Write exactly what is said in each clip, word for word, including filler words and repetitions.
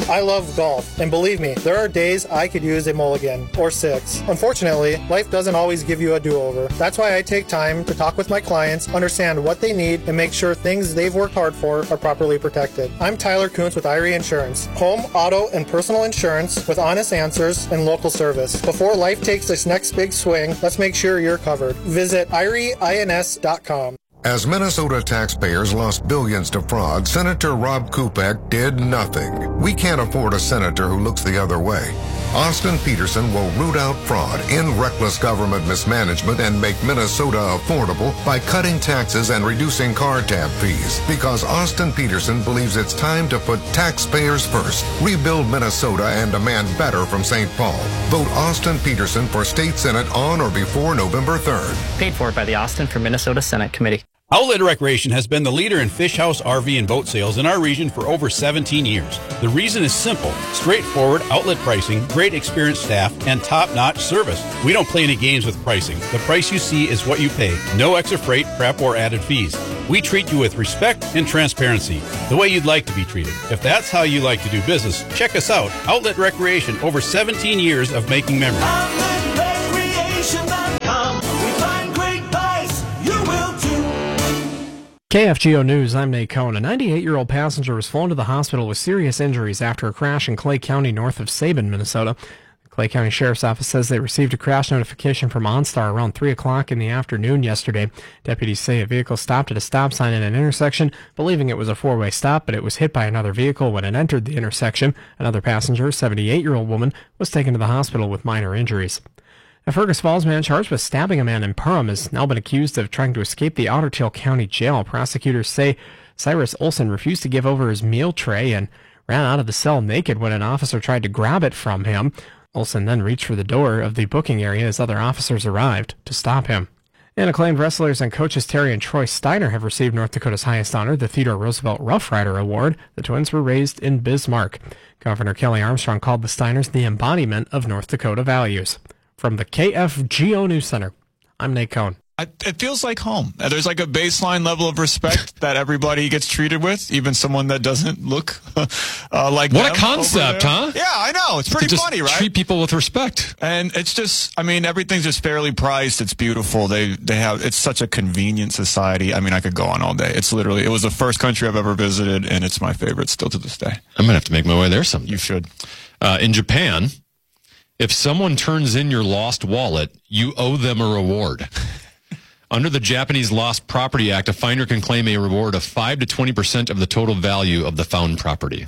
I love golf, and believe me, there are days I could use a mulligan, or six. Unfortunately, life doesn't always give you a do-over. That's why I take time to talk with my clients, understand what they need, and make sure things they've worked hard for are properly protected. I'm Tyler Kuntz with Irie Insurance, home, auto, and personal insurance with honest answers and local service. Before life takes its next big swing, let's make sure you're covered. Visit irie ins dot com. As Minnesota taxpayers lost billions to fraud, Senator Rob Kupek did nothing. We can't afford a senator who looks the other way. Austin Peterson will root out fraud, end reckless government mismanagement, and make Minnesota affordable by cutting taxes and reducing car tab fees. Because Austin Peterson believes it's time to put taxpayers first. Rebuild Minnesota and demand better from Saint Paul. Vote Austin Peterson for State Senate on or before November third. Paid for by the Austin for Minnesota Senate Committee. Outlet Recreation has been the leader in fish house, R V, and boat sales in our region for over seventeen years. The reason is simple: straightforward outlet pricing, great experienced staff, and top-notch service. We don't play any games with pricing. The price you see is what you pay. No extra freight, prep, or added fees. We treat you with respect and transparency, the way you'd like to be treated. If that's how you like to do business, check us out. Outlet Recreation, over seventeen years of making memories. outlet recreation dot com. We find great buys. You will too. K F G O News, I'm Nate Cohn. A ninety-eight-year-old passenger was flown to the hospital with serious injuries after a crash in Clay County north of Sabin, Minnesota. The Clay County Sheriff's Office says they received a crash notification from OnStar around three o'clock in the afternoon yesterday. Deputies say a vehicle stopped at a stop sign at an intersection, believing it was a four-way stop, but it was hit by another vehicle when it entered the intersection. Another passenger, a seventy-eight-year-old woman, was taken to the hospital with minor injuries. A Fergus Falls man charged with stabbing a man in Perham has now been accused of trying to escape the Otter Tail County Jail. Prosecutors say Cyrus Olson refused to give over his meal tray and ran out of the cell naked when an officer tried to grab it from him. Olson then reached for the door of the booking area as other officers arrived to stop him. And acclaimed wrestlers and coaches Terry and Troy Steiner have received North Dakota's highest honor, the Theodore Roosevelt Rough Rider Award. The twins were raised in Bismarck. Governor Kelly Armstrong called the Steiners the embodiment of North Dakota values. From the K F G O News Center, I'm Nate Cohn. I, it feels like home. There's like a baseline level of respect that everybody gets treated with, even someone that doesn't look uh, like What them a concept, huh? Yeah, I know. It's pretty just funny, right? Treat people with respect. And it's just, I mean, everything's just fairly priced. It's beautiful. They they have, it's such a convenient society. I mean, I could go on all day. It's literally, it was the first country I've ever visited, and it's my favorite still to this day. I'm going to have to make my way there someday. You should. Uh, in Japan, if someone turns in your lost wallet, you owe them a reward. Under the Japanese Lost Property Act, a finder can claim a reward of five to twenty percent of the total value of the found property.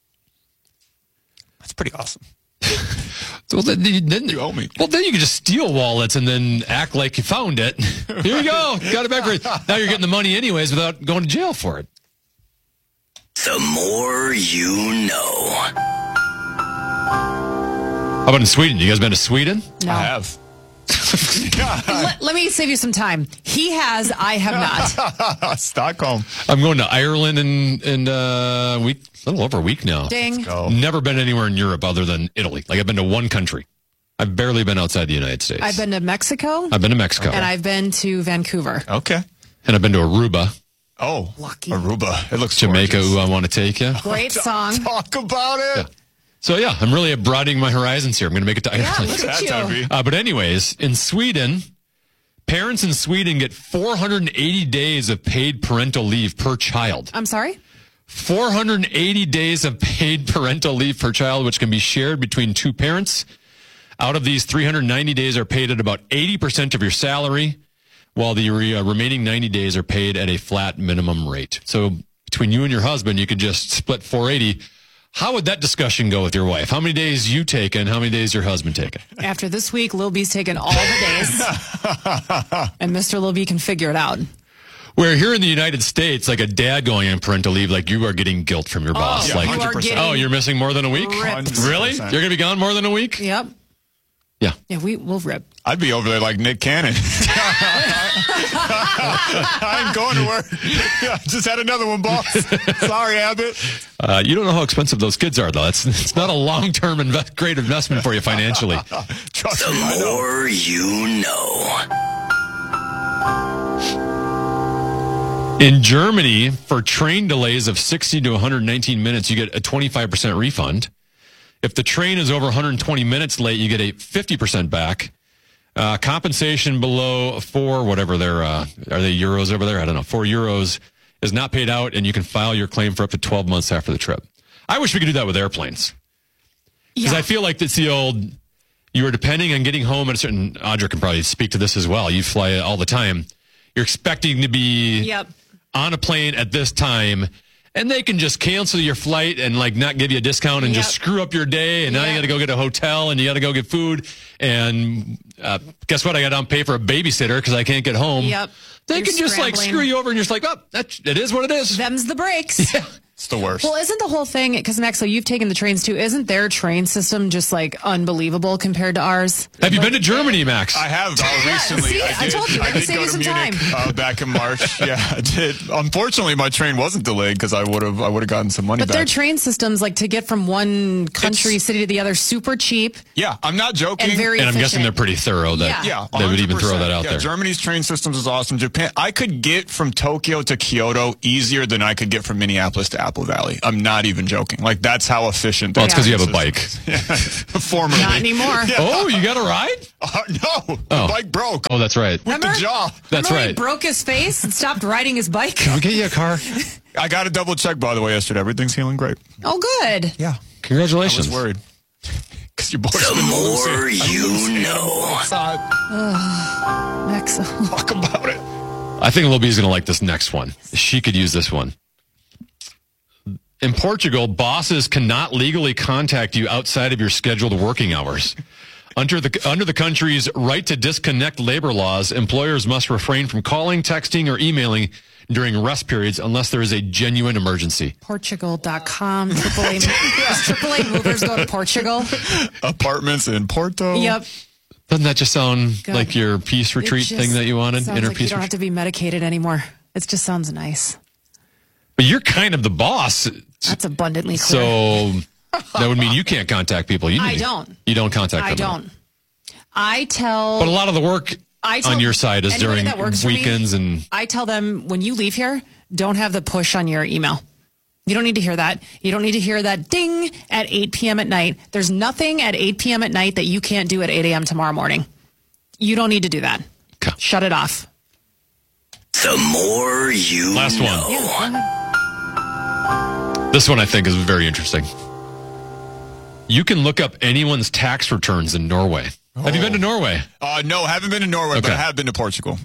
That's pretty awesome. So then, then you owe me. Well, then you can just steal wallets and then act like you found it. Here you go. Got it back. Now you're getting the money anyways without going to jail for it. The more you know. How about in Sweden? You guys been to Sweden? No. I have. let, let me save you some time. He has, I have not. Stockholm. I'm going to Ireland in, in uh, week, a little over a week now. Ding. Never been anywhere in Europe other than Italy. Like, I've been to one country. I've barely been outside the United States. I've been to Mexico. I've been to Mexico. And I've been to Vancouver. Okay. And I've been to Aruba. Oh, lucky. Aruba. It looks Jamaica, gorgeous. Ooh, I Want to Take You. Great song. Talk about it. Yeah. So, yeah, I'm really broadening my horizons here. I'm going to make it to Yeah, Ireland. look at you. Uh, but anyways, in Sweden, parents in Sweden get four hundred eighty days of paid parental leave per child. I'm sorry? four hundred eighty days of paid parental leave per child, which can be shared between two parents. Out of these, three hundred ninety days are paid at about eighty percent of your salary, while the re- uh, remaining ninety days are paid at a flat minimum rate. So between you and your husband, you could just split four hundred eighty. How would that discussion go with your wife? How many days you take and how many days your husband take? After this week, Lil B's taken all the days. And Mister Lil B can figure it out. Where here in the United States, like a dad going on parental leave, like you are getting guilt from your Oh, boss. yeah, like, you are getting oh, you're missing more than a week? ripped. Really? You're going to be gone more than a week? Yep. Yeah. Yeah, we, we'll rip. I'd be over there like Nick Cannon. I'm going to work. I just had another one, boss. Sorry, Abbott. Uh, you don't know how expensive those kids are, though. It's, it's not a long-term inve- great investment for you financially. Trust the me, I know. more you know. In Germany, for train delays of sixty to one hundred nineteen minutes, you get a twenty-five percent refund. If the train is over one hundred twenty minutes late, you get a fifty percent back. Uh, compensation below four, whatever they're, uh, are they euros over there? I don't know. Four euros is not paid out, and you can file your claim for up to twelve months after the trip. I wish we could do that with airplanes. Because yeah. I feel like it's the old, you were depending on getting home at a certain, Audra can probably speak to this as well. You fly all the time. You're expecting to be yep. on a plane at this time, and they can just cancel your flight and like not give you a discount and yep. just screw up your day. And now yep. you got to go get a hotel and you got to go get food. And uh, guess what? I got to pay for a babysitter because I can't get home. Yep. They You're can just scrambling. like screw you over, and you're just like, oh, that it is what it is. Them's the breaks. Yeah. It's the worst. Well, isn't the whole thing, because Maxwell, you've taken the trains too, isn't their train system just like unbelievable compared to ours? Have you like, been to Germany, Max? I have uh, yeah, recently. see, I, did, I told you, I did save go you to some Munich time. uh, back in March. Yeah, I did. Unfortunately, my train wasn't delayed because I would have I would have gotten some money but back. their train systems, like to get from one country, It's, city to the other, super cheap. Yeah, I'm not joking. And very And I'm efficient. guessing they're pretty thorough. That Yeah. Yeah, they would even throw that out yeah, there. Germany's train systems is awesome. Japan, I could get from Tokyo to Kyoto easier than I could get from Minneapolis to Apple Valley. I'm not even joking. Like, that's how efficient. Well, it's because you have a train bike. system is. Formerly. Not anymore. Yeah. Oh, you got a ride? Uh, no, the Oh. bike broke. Oh, that's right. With the jaw. That's Remember right. he broke his face and stopped riding his bike? Can we get you a car? I got a double check, by the way, yesterday. Everything's healing great. Oh, good. Yeah. I Congratulations. was worried. Because your boy's The been more losing. you know. Maxwell. Talk about it. I think Lil B's going to like this next one. She could use this one. In Portugal, bosses cannot legally contact you outside of your scheduled working hours. Under the under the country's right to disconnect labor laws, employers must refrain from calling, texting, or emailing during rest periods unless there is a genuine emergency. Portugal dot com. Triple A, Triple A movers go to Portugal. Apartments in Porto. Yep. Doesn't that just sound Good. like your peace retreat It just thing that you wanted? sounds Inner like peace you don't have retreat? to be medicated anymore. It just sounds nice. But you're kind of the boss. That's abundantly clear. So that would mean you can't contact people. You I need- don't. You don't contact I them. don't. I tell. But a lot of the work I tell on your side is anybody during that works for me, weekends and I tell them when you leave here, don't have the push on your email. You don't need to hear that. You don't need to hear that ding at eight p.m. at night. There's nothing at eight p.m. at night that you can't do at eight a.m. tomorrow morning. You don't need to do that. Okay. Shut it off. The more you Last know. one. Yeah, go ahead. This one I think is very interesting. You can look up anyone's tax returns in Norway. Have you been to Norway? Uh, no, haven't been to Norway, but Okay. I have been to Portugal.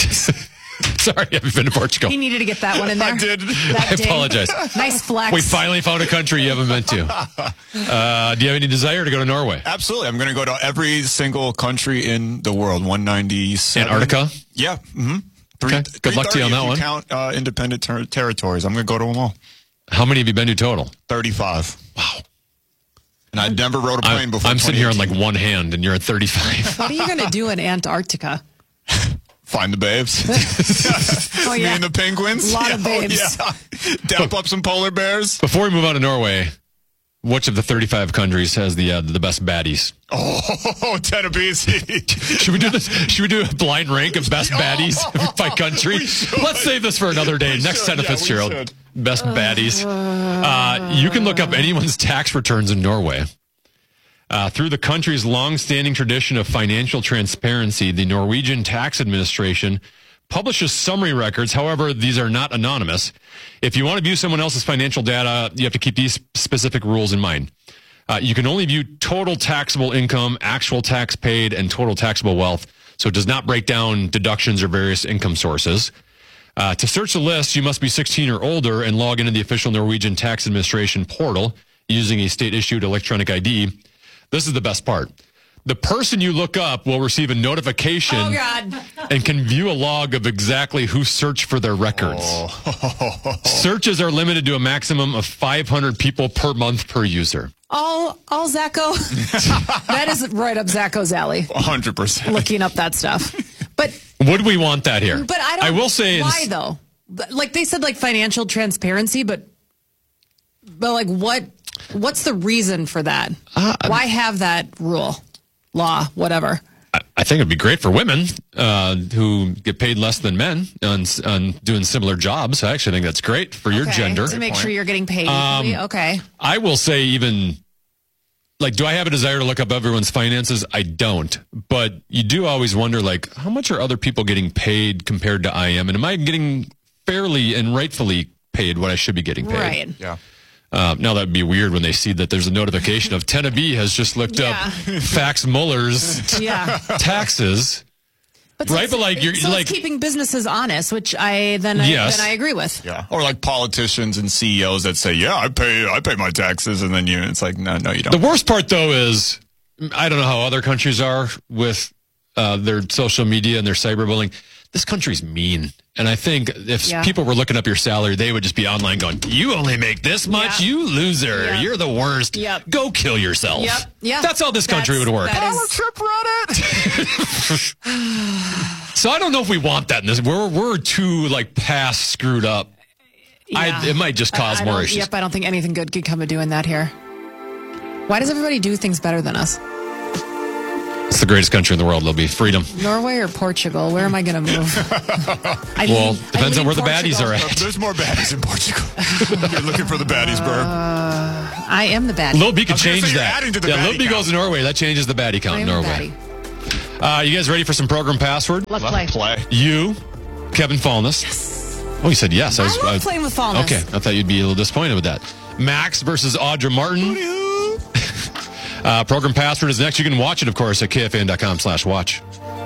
Sorry, have you been to Portugal? He needed to get that one in there. I did. That I ding. apologize. Nice flex. We finally found a country you haven't been to. Uh, do you have any desire to go to Norway? Absolutely. I'm going to go to every single country in the world. one ninety-seven. Antarctica? Yeah. Mm-hmm. Okay. Good luck to you on if that one. Count uh, independent ter- territories. I'm going to go to them all. How many have you been to total? thirty-five. Wow. And I never rode a plane I'm, before. I'm sitting here on like twenty eighteen. one hand, and you're at thirty-five. What are you going to do in Antarctica? Find the babes. Oh, Me yeah. and the penguins. Lot yeah, of oh, babes. yeah. Dap up some polar bears. Before we move on to Norway, which of the thirty-five countries has the uh, the best baddies? Oh, Tennessee. Should we do this? Should we do a blind rank of best baddies by country? We should. Let's save this for another day. We Next should. set of Yeah, we Fitzgerald. should. Best baddies. Uh, you can look up anyone's tax returns in Norway. Uh, through the country's long-standing tradition of financial transparency, the Norwegian Tax Administration publishes summary records. However, these are not anonymous. If you want to view someone else's financial data, you have to keep these specific rules in mind. Uh, you can only view total taxable income, actual tax paid, and total taxable wealth. So it does not break down deductions or various income sources. Uh, to search the list, you must be sixteen or older and log into the official Norwegian Tax Administration portal using a state-issued electronic I D. This is the best part. The person you look up will receive a notification Oh, God. and can view a log of exactly who searched for their records. Oh. Searches are limited to a maximum of five hundred people per month per user. All, all Zacho. That is right up Zacho's alley. one hundred percent. Looking up that stuff. But Would we want that here? but I don't. I will say why it's- though. But, like they said, like financial transparency, but but like what? What's the reason for that? Uh, Why have that rule, law, whatever? I think it'd be great for women uh, who get paid less than men on, on doing similar jobs. I actually think that's great for your Okay, gender. to make sure you're getting paid Um, equally. Okay. I will say even, like, do I have a desire to look up everyone's finances? I don't. But you do always wonder, like, how much are other people getting paid compared to I am? And am I getting fairly and rightfully paid what I should be getting paid? Right. Yeah. Uh, now that would be weird when they see that there's a notification of Teneby has just looked Yeah. up Fax Muller's Yeah. taxes. But Right, it's- but, like, you're- so like- it's keeping businesses honest, which I then I, Yes. then I agree with. Yeah. Or like politicians and C E Os that say, yeah, I pay I pay my taxes. And then you, it's like, no, no, you don't. The worst part, though, is I don't know how other countries are with uh, their social media and their cyberbullying. This country's mean. And I think if Yeah. people were looking up your salary, they would just be online going, you only make this much? Yeah. You loser. Yep. You're the worst. Yep. Go kill yourself. Yep. Yeah. That's how this country That's- would work. that is- Trip Reddit. So I don't know if we want that in this. We're, we're too, like, past screwed up. I, Yeah. it might just cause I- I more don't- issues. Yep, I don't think anything good could come of doing that here. Why does everybody do things better than us? It's the greatest country in the world, Libby. Freedom. Norway or Portugal? Where am I going to move? I Well, leave- I depends on leave where the Portugal. baddies are at. There's more baddies in Portugal. You're looking for the baddies, Berg. I am the baddie. Lil B could I was gonna change say you're that. adding to the yeah, baddie Lil B count. goes to Norway. That changes the baddie count I in am the Norway. baddie. Uh, you guys ready for some program password? Let's play. Play. You, Kevin Fallness. Oh, you said yes. I was, love playing with Fallness. Okay, I thought you'd be a little disappointed with that. Max versus Audra Martin. uh, program password is next. You can watch it, of course, at K F A N dot com slash watch.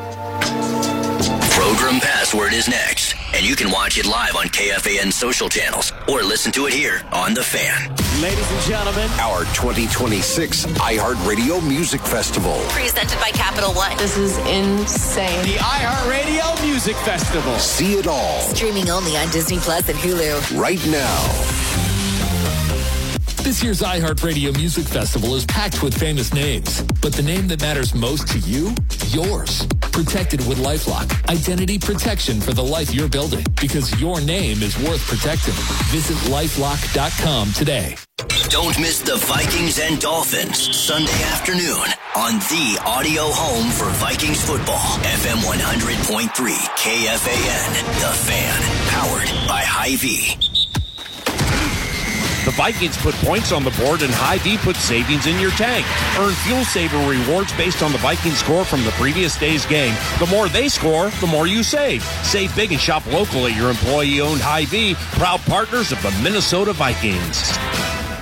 Program password is next, and you can watch it live on K F A N social channels or listen to it here on The Fan. Ladies and gentlemen, Our twenty twenty-six iHeartRadio Music Festival. Presented by Capital One. This is insane. the iHeartRadio Music Festival. See it all Streaming only on Disney Plus and Hulu. right now. This year's iHeartRadio Music Festival is packed with famous names, but the name that matters most to you, yours. Protected with LifeLock. Identity protection for the life you're building, because your name is worth protecting. Visit lifelock dot com today. Don't miss the Vikings and Dolphins Sunday afternoon on the audio home for Vikings football. F M one hundred point three K F A N, The Fan, powered by Hy-Vee. The Vikings put points on the board and Hy-Vee puts savings in your tank. Earn Fuel Saver rewards based on the Vikings score from the previous day's game. The more they score, the more you save. Save big and shop local at your employee-owned Hy-Vee, proud partners of the Minnesota Vikings.